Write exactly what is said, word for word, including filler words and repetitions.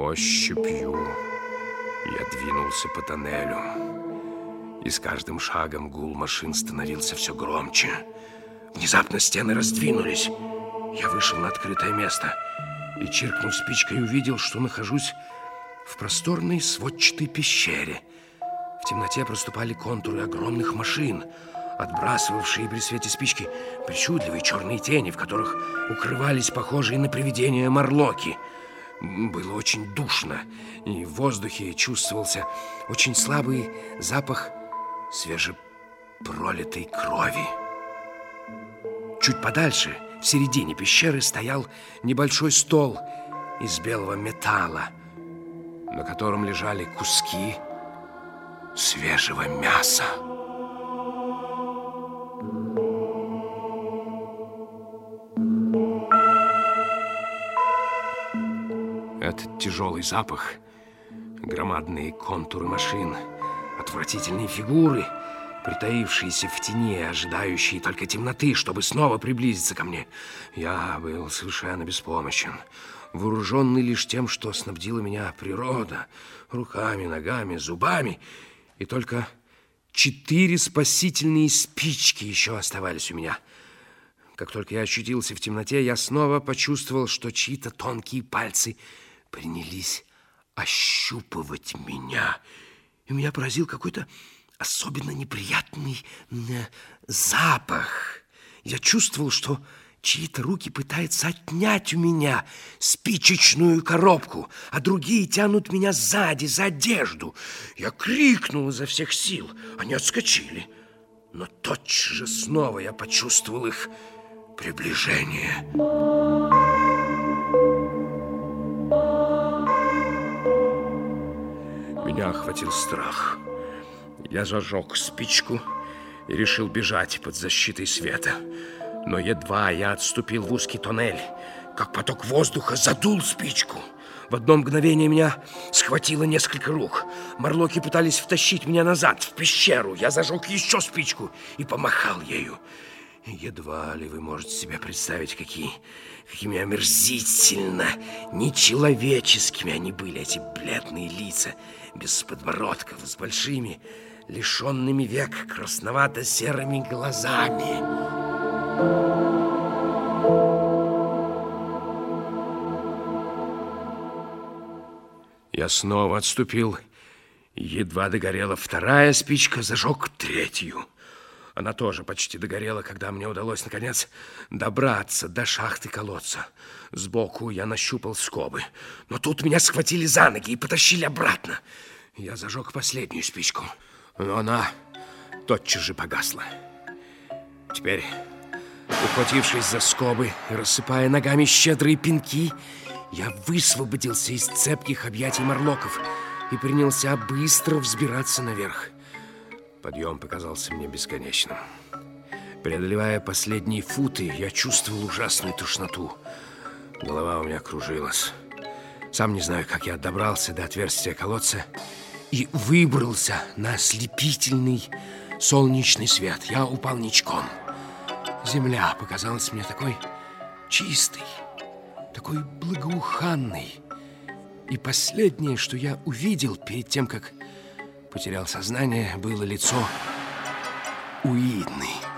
Ощупью я двинулся по тоннелю, и с каждым шагом гул машин становился все громче. Внезапно стены раздвинулись. Я вышел на открытое место и, чиркнув спичкой, увидел, что нахожусь в просторной сводчатой пещере. В темноте проступали контуры огромных машин, отбрасывавшие при свете спички причудливые черные тени, в которых укрывались похожие на привидения морлоки. Было очень душно, и в воздухе чувствовался очень слабый запах свежепролитой крови. Чуть подальше, в середине пещеры, стоял небольшой стол из белого металла, на котором лежали куски свежего мяса. Этот тяжелый запах, громадные контуры машин, отвратительные фигуры, притаившиеся в тени, ожидающие только темноты, чтобы снова приблизиться ко мне. Я был совершенно беспомощен, вооруженный лишь тем, что снабдила меня природа, руками, ногами, зубами, и только четыре спасительные спички еще оставались у меня. Как только я очутился в темноте, я снова почувствовал, что чьи-то тонкие пальцы принялись ощупывать меня. И меня поразил какой-то особенно неприятный запах. Я чувствовал, что чьи-то руки пытаются отнять у меня спичечную коробку, а другие тянут меня сзади, за одежду. Я крикнул изо всех сил. Они отскочили. Но тотчас же снова я почувствовал их приближение. Меня охватил страх. Я зажег спичку и решил бежать под защитой света. Но едва я отступил в узкий тоннель, как поток воздуха задул спичку. В одно мгновение меня схватило несколько рук. Морлоки пытались втащить меня назад, в пещеру. Я зажег еще спичку и помахал ею. Едва ли вы можете себе представить, какие, какими омерзительно нечеловеческими они были, эти бледные лица, без подбородков, с большими, лишенными век, красновато-серыми глазами. Я снова отступил. Едва догорела вторая спичка, зажег третью. Она тоже почти догорела, когда мне удалось, наконец, добраться до шахты колодца. Сбоку я нащупал скобы, но тут меня схватили за ноги и потащили обратно. Я зажег последнюю спичку, но она тотчас же погасла. Теперь, ухватившись за скобы и рассыпая ногами щедрые пинки, я высвободился из цепких объятий морлоков и принялся быстро взбираться наверх. Подъем показался мне бесконечным. Преодолевая последние футы, я чувствовал ужасную тошноту. Голова у меня кружилась. Сам не знаю, как я добрался до отверстия колодца и выбрался на ослепительный солнечный свет. Я упал ничком. Земля показалась мне такой чистой, такой благоуханной. И последнее, что я увидел перед тем, как потерял сознание, было лицо Уидны.